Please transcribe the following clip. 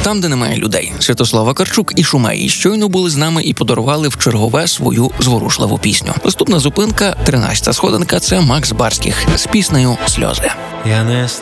там, де немає людей. Святослава Карчук і Шумеї щойно були з нами і подарували в чергове свою зворушливу пісню. Наступна зупинка, 13-та сходинка, це Макс Барських з піснею «Сльози». Я не